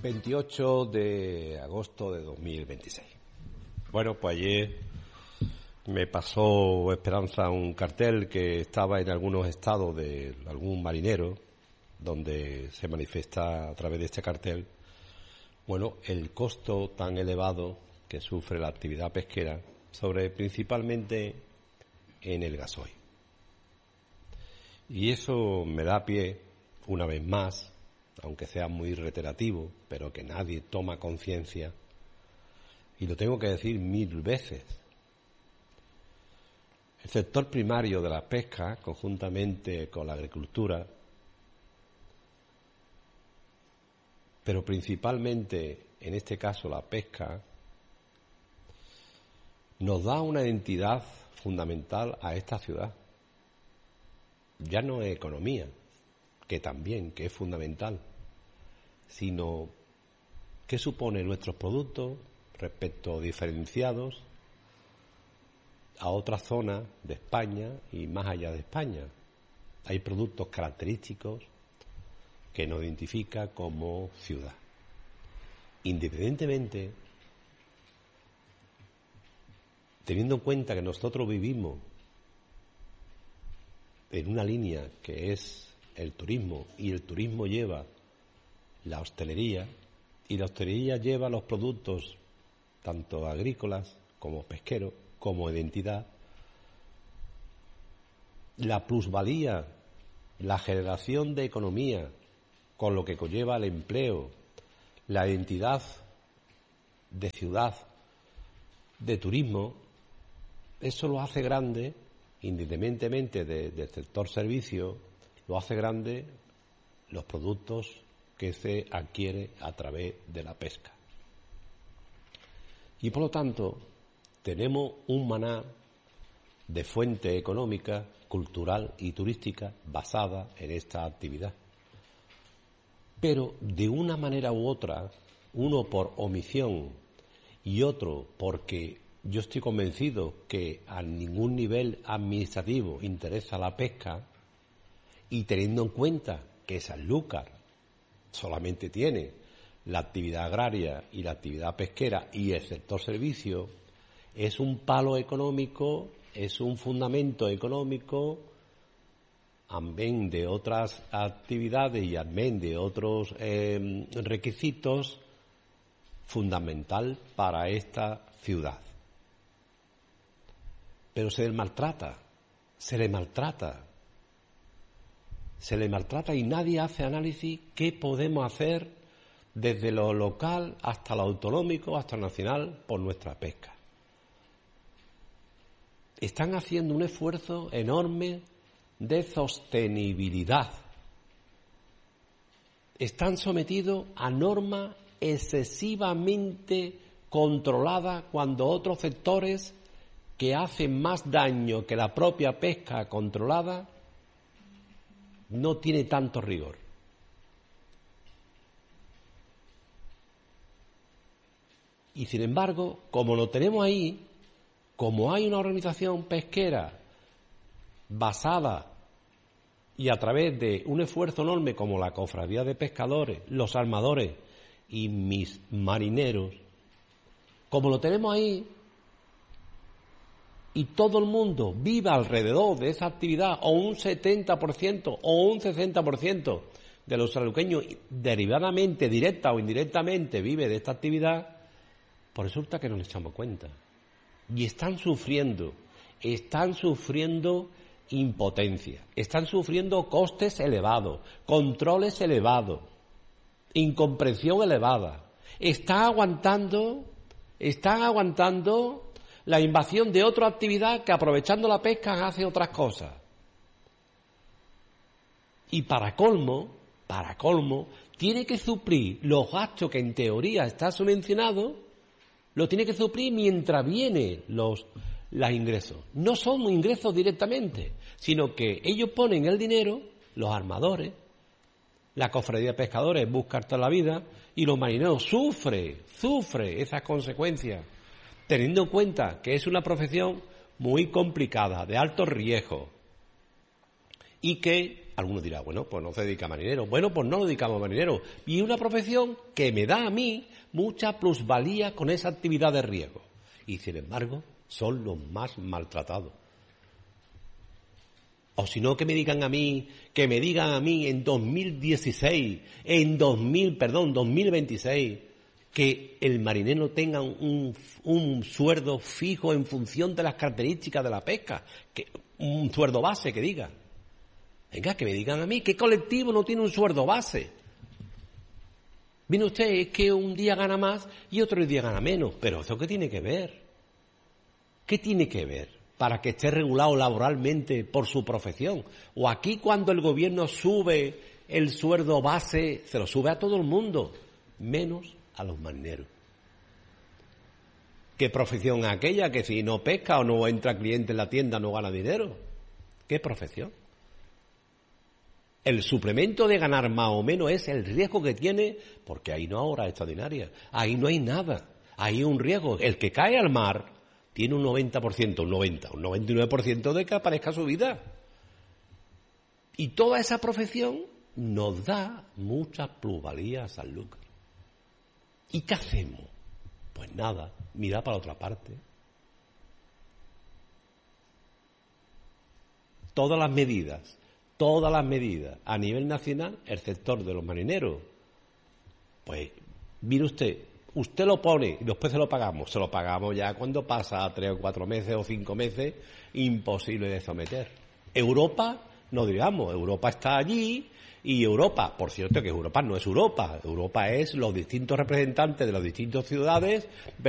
28 de agosto de 2026. Bueno, pues ayer me pasó Esperanza un cartel que estaba en algunos estados de algún marinero, donde se manifiesta a través de este cartel, bueno, el costo tan elevado que sufre la actividad pesquera, principalmente en el gasoil. Y eso me da pie, una vez más, aunque sea muy reiterativo, pero que nadie toma conciencia, y lo tengo que decir 1000 veces. El sector primario de la pesca, conjuntamente con la agricultura, pero principalmente, en este caso, la pesca, nos da una identidad fundamental a esta ciudad. Ya no es economía, que también, que es fundamental, sino qué supone nuestros productos respecto diferenciados a otras zonas de España y más allá de España. Hay productos característicos que nos identifican como ciudad. Independientemente, teniendo en cuenta que nosotros vivimos en una línea que es el turismo, y el turismo lleva la hostelería, y la hostelería lleva los productos tanto agrícolas como pesqueros, como identidad, la plusvalía, la generación de economía, con lo que conlleva el empleo, la identidad de ciudad, de turismo, eso lo hace grande, independientemente del sector servicio, lo hace grande los productos que se adquiere a través de la pesca. Y por lo tanto, tenemos un maná de fuente económica, cultural y turística basada en esta actividad. Pero de una manera u otra, uno por omisión y otro porque yo estoy convencido que a ningún nivel administrativo interesa la pesca, y teniendo en cuenta que Sanlúcar solamente tiene la actividad agraria y la actividad pesquera y el sector servicio, es un palo económico, es un fundamento económico, amén de otras actividades y amén de otros requisitos, fundamental para esta ciudad. Pero se le maltrata y nadie hace análisis qué podemos hacer desde lo local hasta lo autonómico, hasta lo nacional, por nuestra pesca. Están haciendo un esfuerzo enorme de sostenibilidad. Están sometidos a normas excesivamente controladas cuando otros sectores que hacen más daño que la propia pesca controlada no tiene tanto rigor. Y sin embargo, como lo tenemos ahí, como hay una organización pesquera basada y a través de un esfuerzo enorme como la Cofradía de Pescadores, los armadores y mis marineros, como lo tenemos ahí, y todo el mundo vive alrededor de esa actividad, o un 70% o un 60% de los sanluqueños derivadamente, directa o indirectamente, vive de esta actividad, pues resulta que no nos echamos cuenta. Y están sufriendo impotencia, están sufriendo costes elevados, controles elevados, incomprensión elevada. Están aguantando la invasión de otra actividad que, aprovechando la pesca, hace otras cosas. Y para colmo, tiene que suplir los gastos que en teoría está subvencionado, lo tiene que suplir mientras vienen los ingresos. No son ingresos directamente, sino que ellos ponen el dinero, los armadores, la Cofradía de Pescadores busca toda la vida, y los marineros sufre esas consecuencias, teniendo en cuenta que es una profesión muy complicada, de alto riesgo, y que algunos dirán, bueno, pues no se dedica a marinero. Bueno, pues no nos dedicamos a marinero. Y una profesión que me da a mí mucha plusvalía con esa actividad de riesgo. Y sin embargo, son los más maltratados. O si no, que me digan a mí en 2026, que el marinero tenga un sueldo fijo en función de las características de la pesca, que un sueldo base, que diga. Venga, que me digan a mí, ¿qué colectivo no tiene un sueldo base? Viene usted, es que un día gana más y otro día gana menos. Pero ¿eso qué tiene que ver? ¿Qué tiene que ver para que esté regulado laboralmente por su profesión? O aquí, cuando el gobierno sube el sueldo base, se lo sube a todo el mundo, menos a los marineros. ¿Qué profesión es aquella que si no pesca o no entra cliente en la tienda no gana dinero? ¿Qué profesión? El suplemento de ganar más o menos es el riesgo que tiene, porque ahí no hay horas extraordinarias, ahí no hay nada, ahí hay un riesgo. El que cae al mar tiene un 90%, un 99% de que aparezca su vida. Y toda esa profesión nos da muchas plusvalías al lucro. ¿Y qué hacemos? Pues nada, mirar para otra parte. Todas las medidas a nivel nacional, el sector de los marineros. Pues, mire usted lo pone y después se lo pagamos ya cuando pasa 3 o 4 meses o 5 meses, imposible de someter. Europa, no digamos, Europa está allí, y Europa, por cierto que Europa no es Europa es los distintos representantes de las distintas ciudades